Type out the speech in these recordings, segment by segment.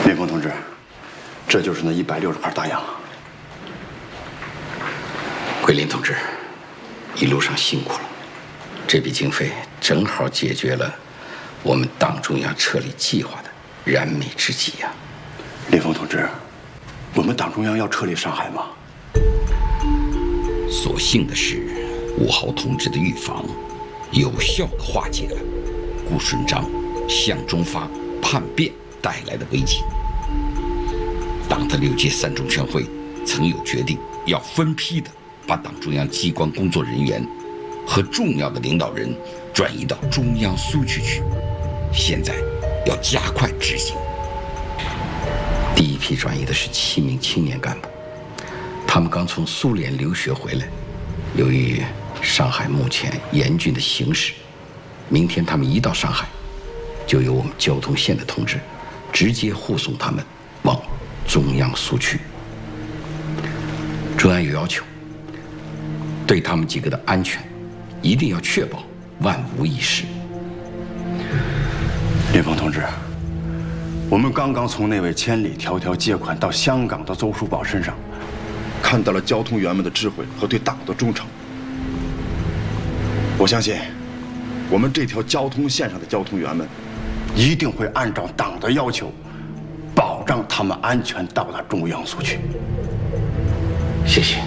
林峰同志，这就是那160盘大洋。 桂林同志，一路上辛苦了。这笔经费正好解决了我们党中央撤离计划的燃眉之急呀。 林峰同志，我们党中央要撤离上海吗？ 所幸的是，5号同志的预防，有效地化解了顾顺章向忠发叛变带来的危机。党的6届3中全会曾有决定，要分批的把党中央机关工作人员和重要的领导人转移到中央苏区去，现在要加快执行。第一批转移的是7名青年干部，他们刚从苏联留学回来，由于上海目前严峻的形势，明天他们一到上海，就由我们交通线的同志直接护送他们往中央苏区。中央有要求，对他们几个的安全一定要确保万无一失。 林峰同志，我们刚刚从那位千里迢迢借款到香港的邹书宝身上，看到了交通员们的智慧和对党的忠诚。我相信，我们这条交通线上的交通员们，一定会按照党的要求，保障他们安全到达中央苏区。 谢谢。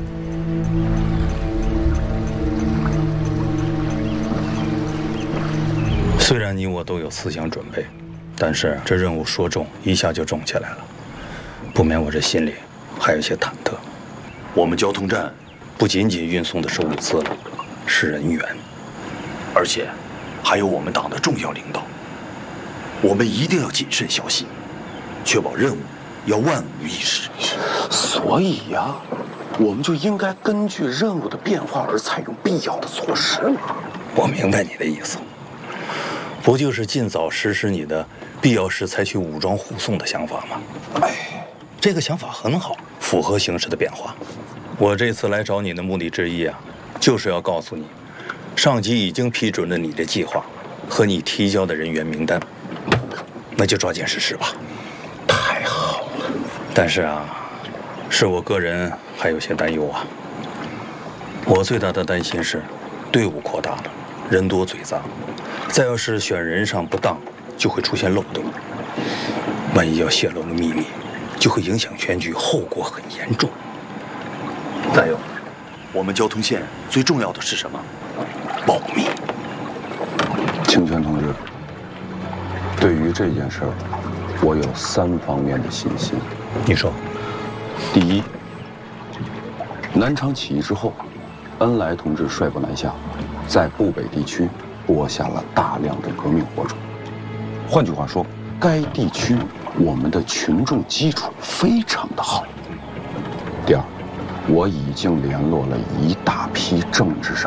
虽然你我都有思想准备，但是这任务说重一下就重起来了，不免我这心里还有些忐忑。我们交通站不仅仅运送的是物资了，是人员，而且还有我们党的重要领导。我们一定要谨慎小心，确保任务要万无一失。 所以呀，我们就应该根据任务的变化而采用必要的措施。 我明白你的意思，不就是尽早实施你的必要时采取武装护送的想法吗？哎，这个想法很好，符合形势的变化。我这次来找你的目的之一啊，就是要告诉你，上级已经批准了你的计划和你提交的人员名单，那就抓紧实施吧。 太好了。 但是啊，是我个人还有些担忧啊。我最大的担心是，队伍扩大了，人多嘴杂，再要是选人上不当，就会出现漏洞。万一要泄露了秘密，就会影响全局，后果很严重。再有，我们交通线最重要的是什么？保密。 清泉同志，对于这件事儿，我有3方面的信心。 你说。 第一，南昌起义之后，恩来同志率部南下，在埠北地区播下了大量的革命火种。换句话说，该地区我们的群众基础非常的好。第二，我已经联络了一大批政治上